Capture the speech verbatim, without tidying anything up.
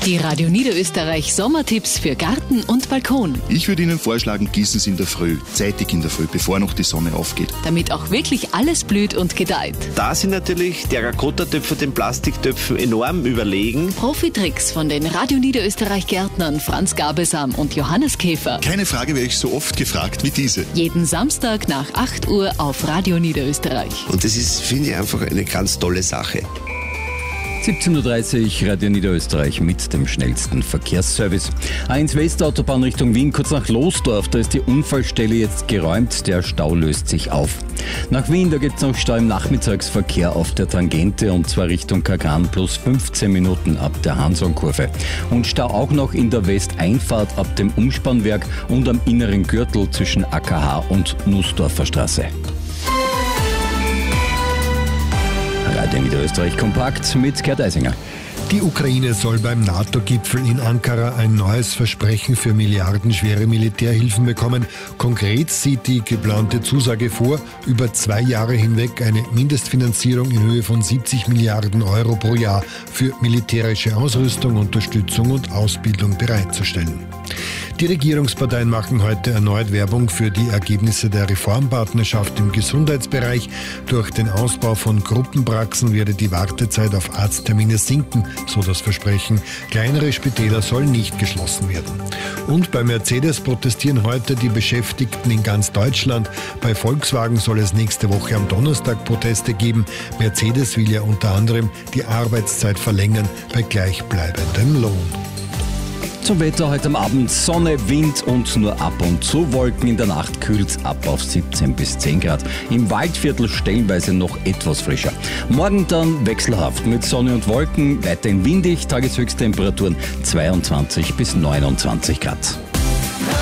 Die Radio Niederösterreich Sommertipps für Garten und Balkon. Ich würde Ihnen vorschlagen, gießen Sie in der Früh, zeitig in der Früh, bevor noch die Sonne aufgeht. Damit auch wirklich alles blüht und gedeiht. Da sind natürlich Terrakotta-Töpfe den Plastiktöpfen enorm überlegen. Profitricks von den Radio Niederösterreich Gärtnern Franz Gabelsam und Johannes Käfer. Keine Frage werde ich so oft gefragt wie diese. Jeden Samstag nach acht Uhr auf Radio Niederösterreich. Und das ist, finde ich, einfach eine ganz tolle Sache. siebzehn Uhr dreißig, Radio Niederösterreich mit dem schnellsten Verkehrsservice. A eins Westautobahn Richtung Wien, kurz nach Losdorf, da ist die Unfallstelle jetzt geräumt, der Stau löst sich auf. Nach Wien, da gibt es noch Stau im Nachmittagsverkehr auf der Tangente und zwar Richtung Kagran plus fünfzehn Minuten ab der Hansonkurve. Und Stau auch noch in der Westeinfahrt ab dem Umspannwerk und am inneren Gürtel zwischen A K H und Nussdorfer Straße. Radio Niederösterreich kompakt mit Gerd Eisinger. Die Ukraine soll beim NATO-Gipfel in Ankara ein neues Versprechen für milliardenschwere Militärhilfen bekommen. Konkret sieht die geplante Zusage vor, über zwei Jahre hinweg eine Mindestfinanzierung in Höhe von siebzig Milliarden Euro pro Jahr für militärische Ausrüstung, Unterstützung und Ausbildung bereitzustellen. Die Regierungsparteien machen heute erneut Werbung für die Ergebnisse der Reformpartnerschaft im Gesundheitsbereich. Durch den Ausbau von Gruppenpraxen werde die Wartezeit auf Arzttermine sinken, so das Versprechen. Kleinere Spitäler sollen nicht geschlossen werden. Und bei Mercedes protestieren heute die Beschäftigten in ganz Deutschland. Bei Volkswagen soll es nächste Woche am Donnerstag Proteste geben. Mercedes will ja unter anderem die Arbeitszeit verlängern bei gleichbleibendem Lohn. Zum Wetter heute am Abend: Sonne, Wind und nur ab und zu Wolken. In der Nacht kühlt es ab auf siebzehn bis zehn Grad. Im Waldviertel stellenweise noch etwas frischer. Morgen dann wechselhaft mit Sonne und Wolken, weiterhin windig, Tageshöchsttemperaturen zweiundzwanzig bis neunundzwanzig Grad.